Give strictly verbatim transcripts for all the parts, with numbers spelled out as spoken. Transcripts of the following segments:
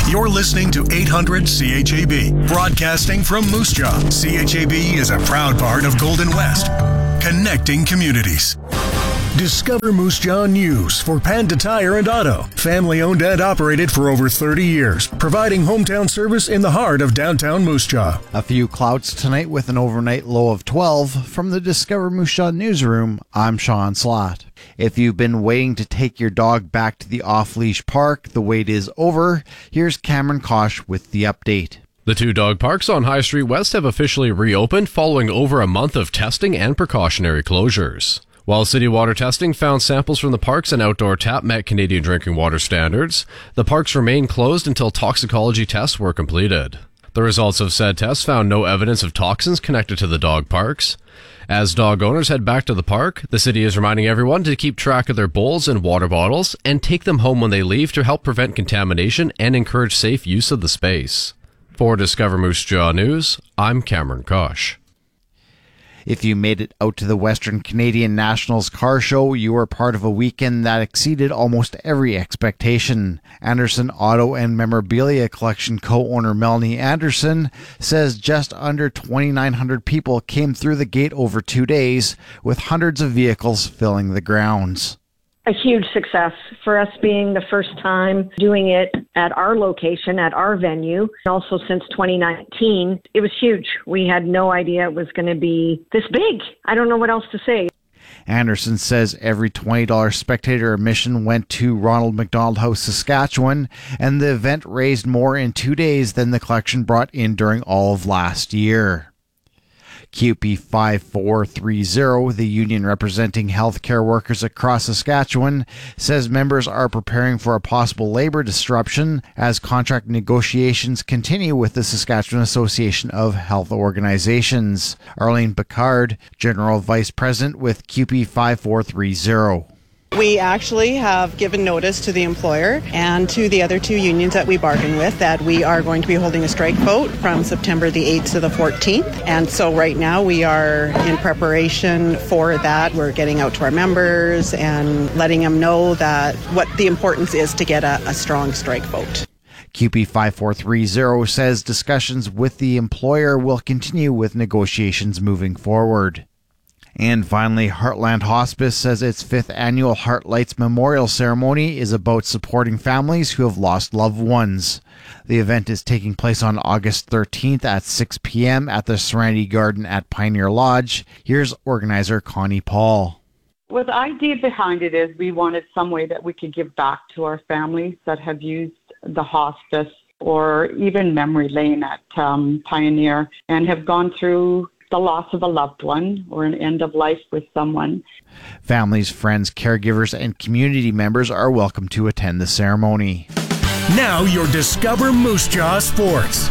You're listening to eight hundred C H A B, broadcasting from Moose Jaw. C H A B is a proud part of Golden West, connecting communities. Discover Moose Jaw News for Panda Tire and Auto. Family owned and operated for over thirty years, providing hometown service in the heart of downtown Moose Jaw. A few clouds tonight with an overnight low of twelve. From the Discover Moose Jaw newsroom, I'm Sean Slott. If you've been waiting to take your dog back to the off-leash park, the wait is over. Here's Cameron Kosh with the update. The two dog parks on High Street West have officially reopened following over a month of testing and precautionary closures. While city water testing found samples from the parks and outdoor tap met Canadian drinking water standards, the parks remain closed until toxicology tests were completed. The results of said tests found no evidence of toxins connected to the dog parks. As dog owners head back to the park, the city is reminding everyone to keep track of their bowls and water bottles and take them home when they leave to help prevent contamination and encourage safe use of the space. For Discover Moose Jaw News, I'm Cameron Kosh. If you made it out to the Western Canadian Nationals Car Show, you were part of a weekend that exceeded almost every expectation. Anderson Auto and Memorabilia Collection co-owner Melanie Anderson says just under twenty-nine hundred people came through the gate over two days, with hundreds of vehicles filling the grounds. A huge success for us being the first time doing it at our location, at our venue. Also since twenty nineteen, it was huge. We had no idea it was going to be this big. I don't know what else to say. Anderson says every twenty dollars spectator admission went to Ronald McDonald House, Saskatchewan, and the event raised more in two days than the collection brought in during all of last year. Q P five four three zero, the union representing healthcare workers across Saskatchewan, says members are preparing for a possible labor disruption as contract negotiations continue with the Saskatchewan Association of Health Organizations. Arlene Picard, General Vice President with Q P five four three zero. We actually have given notice to the employer and to the other two unions that we bargain with that we are going to be holding a strike vote from September the eighth to the fourteenth. And so right now we are in preparation for that. We're getting out to our members and letting them know that what the importance is to get a, a strong strike vote. Q P five four three zero says discussions with the employer will continue with negotiations moving forward. And finally, Heartland Hospice says its fifth annual Heartlights Memorial Ceremony is about supporting families who have lost loved ones. The event is taking place on August thirteenth at six p.m. at the Serenity Garden at Pioneer Lodge. Here's organizer Connie Paul. Well, the idea behind it is we wanted some way that we could give back to our families that have used the hospice or even memory lane at um, Pioneer and have gone through the loss of a loved one or an end of life with someone. Families, friends, caregivers, and community members are welcome to attend the ceremony. Now your Discover Moose Jaw Sports.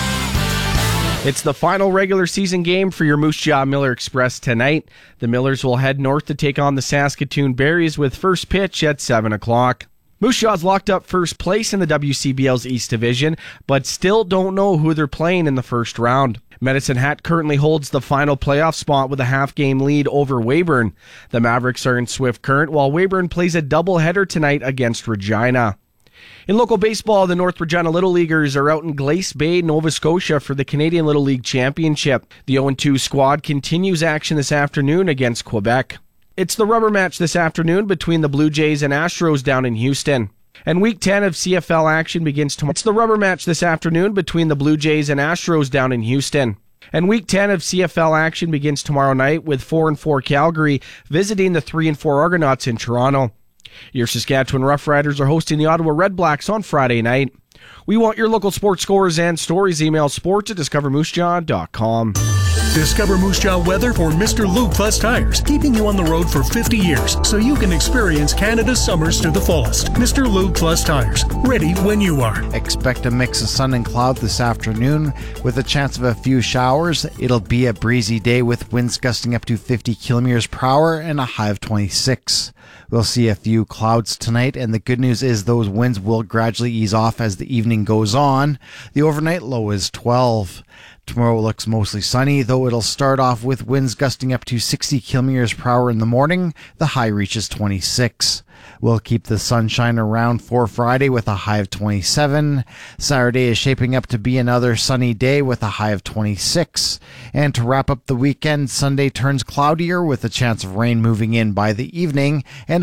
It's the final regular season game for your Moose Jaw Miller Express tonight. The Millers will head north to take on the Saskatoon Berries with first pitch at seven o'clock. Moose Jaw's locked up first place in the W C B L's East Division, but still don't know who they're playing in the first round. Medicine Hat currently holds the final playoff spot with a half-game lead over Weyburn. The Mavericks are in swift current, while Weyburn plays a doubleheader tonight against Regina. In local baseball, the North Regina Little Leaguers are out in Glace Bay, Nova Scotia for the Canadian Little League Championship. The oh and two squad continues action this afternoon against Quebec. It's the rubber match this afternoon between the Blue Jays and Astros down in Houston. And Week ten of C F L action begins tomorrow. It's the rubber match this afternoon between the Blue Jays and Astros down in Houston. And Week ten of C F L action begins tomorrow night with four and four Calgary visiting the three and four Argonauts in Toronto. Your Saskatchewan Roughriders are hosting the Ottawa Redblacks on Friday night. We want your local sports scores and stories. Email sports at discover moose jaw dot com. Discover Moose Jaw weather for Mister Lube Plus Tires, keeping you on the road for fifty years so you can experience Canada's summers to the fullest. Mister Lube Plus Tires, ready when you are. Expect a mix of sun and cloud this afternoon with a chance of a few showers. It'll be a breezy day with winds gusting up to fifty kilometers per hour and a high of twenty-six. We'll see a few clouds tonight, and the good news is those winds will gradually ease off as the evening goes on. The overnight low is twelve. Tomorrow looks mostly sunny, though it'll start off with winds gusting up to sixty kilometers per hour in the morning. The high reaches twenty-six. We'll keep the sunshine around for Friday with a high of twenty-seven. Saturday is shaping up to be another sunny day with a high of twenty-six. And to wrap up the weekend, Sunday turns cloudier with a chance of rain moving in by the evening and